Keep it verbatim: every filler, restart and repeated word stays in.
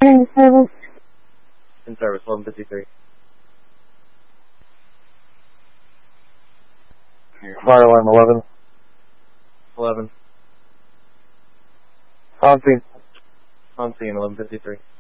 In service. In service, eleven fifty-three. Fire alarm eleven. eleven. On scene. On scene, eleven fifty-three.